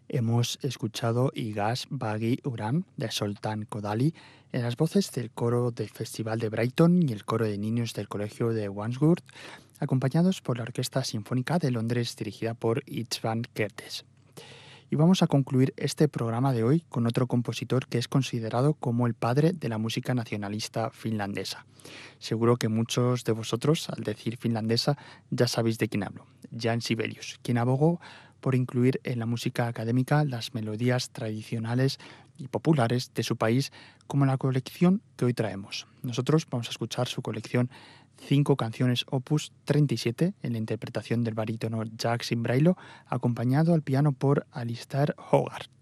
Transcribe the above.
Hemos escuchado Igas Bagi Uram de Soltán Kodali en las voces del coro del Festival de Brighton y el coro de niños del Colegio de Wandsworth, acompañados por la Orquesta Sinfónica de Londres dirigida por Itzvan Kertész. Y vamos a concluir este programa de hoy con otro compositor que es considerado como el padre de la música nacionalista finlandesa. Seguro que muchos de vosotros, al decir finlandesa, ya sabéis de quién hablo. Jan Sibelius, quien abogó por incluir en la música académica las melodías tradicionales y populares de su país, como en la colección que hoy traemos. Nosotros vamos a escuchar su colección 5 canciones opus 37 en la interpretación del barítono Jacques Imbrailo, acompañado al piano por Alistair Hogarth.